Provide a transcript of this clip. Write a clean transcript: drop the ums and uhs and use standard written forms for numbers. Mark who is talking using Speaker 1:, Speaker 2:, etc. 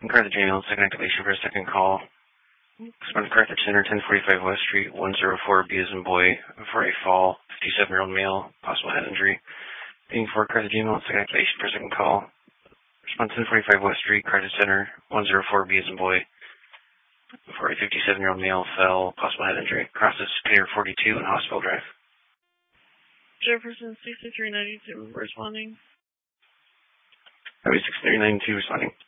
Speaker 1: Carthage Ambulance, second activation for a second call. Respond to Carthage Center, 1045 West Street, 104 B as in boy, for a fall, 57-year-old male, possible head injury. Being for Carthage Ambulance, second activation for a second call. Respond 1045 West Street, Carthage Center, 104 B as in boy, for a 57-year-old male, fell, possible head injury. Crosses Pier 42 and Hospital Drive.
Speaker 2: Jefferson 6392 responding.
Speaker 1: Highway 6392 responding.